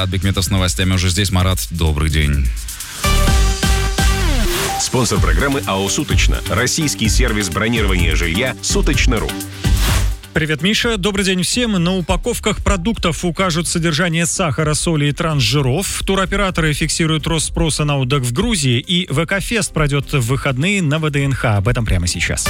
Марат Бекметов с новостями уже здесь. Марат, добрый день. Спонсор программы АО «Суточно». Российский сервис бронирования жилья «Суточно.ру». Привет, Миша. Добрый день всем. На упаковках продуктов укажут содержание сахара, соли и трансжиров. Туроператоры фиксируют рост спроса на отдых в Грузии. И ВК-фест пройдет в выходные на ВДНХ. Об этом прямо сейчас.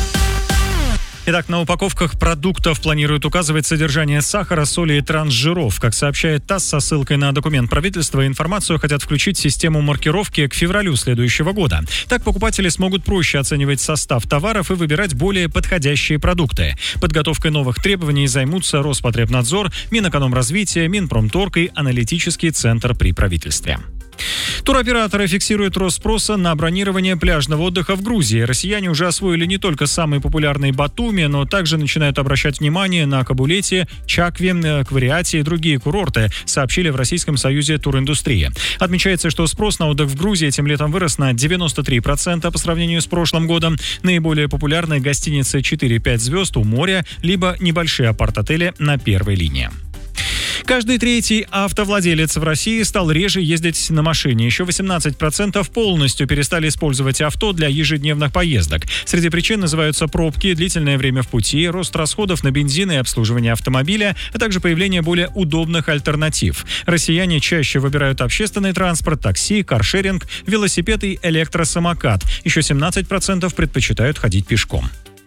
Итак, на упаковках продуктов планируют указывать содержание сахара, соли и трансжиров. Как сообщает ТАСС со ссылкой на документ правительства, информацию хотят включить в систему маркировки к февралю следующего года. Так покупатели смогут проще оценивать состав товаров и выбирать более подходящие продукты. Подготовкой новых требований займутся Роспотребнадзор, Минэкономразвитие, Минпромторг и аналитический центр при правительстве. Туроператоры фиксируют рост спроса на бронирование пляжного отдыха в Грузии. Россияне уже освоили не только самый популярный Батуми, но также начинают обращать внимание на Кабулете, Чакве, Квариате и другие курорты, сообщили в Российском союзе туриндустрии. Отмечается, что спрос на отдых в Грузии этим летом вырос на 93% по сравнению с прошлым годом. Наиболее популярны гостиницы 4-5 звезд у моря, либо небольшие апарт-отели на первой линии. Каждый третий автовладелец в России стал реже ездить на машине. Еще 18% полностью перестали использовать авто для ежедневных поездок. Среди причин называются пробки, длительное время в пути, рост расходов на бензин и обслуживание автомобиля, а также появление более удобных альтернатив. Россияне чаще выбирают общественный транспорт, такси, каршеринг, велосипед и электросамокат. Еще 17% предпочитают ходить пешком.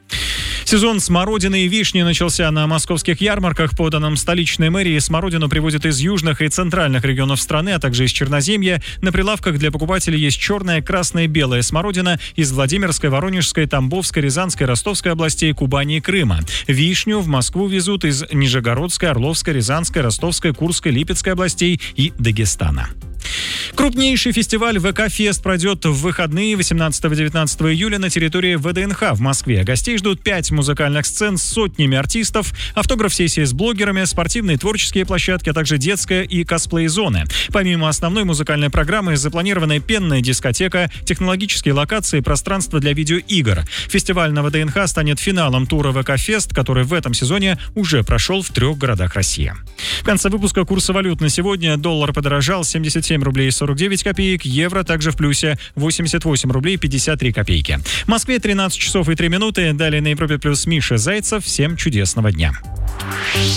Сезон смородины и вишни начался на московских ярмарках. По данным столичной мэрии, смородину привозят из южных и центральных регионов страны, а также из Черноземья. На прилавках для покупателей есть черная, красная и белая смородина из Владимирской, Воронежской, Тамбовской, Рязанской, Ростовской областей, Кубани и Крыма. Вишню в Москву везут из Нижегородской, Орловской, Рязанской, Ростовской, Курской, Липецкой областей и Дагестана. Крупнейший фестиваль ВК-фест пройдет в выходные 18-19 июля на территории ВДНХ в Москве. Гостей ждут 5 музыкальных сцен с сотнями артистов, автограф-сессии с блогерами, спортивные творческие площадки, а также детская и косплей-зоны. Помимо основной музыкальной программы запланированы пенная дискотека, технологические локации, пространство для видеоигр. Фестиваль на ВДНХ станет финалом тура ВК-фест, который в этом сезоне уже прошел в 3 городах России. В конце выпуска курсы валют на сегодня. Доллар подорожал 77 рублей 49 копеек, евро также в плюсе 88 рублей 53 копейки. В Москве 13 часов и 3 минуты. Далее на Европе плюс Миша Зайцев. Всем чудесного дня.